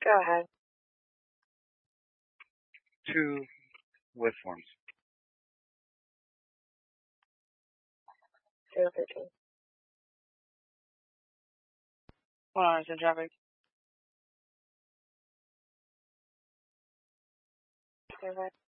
Go ahead. Two waveforms. 015. Hold on, it's in traffic. Go ahead.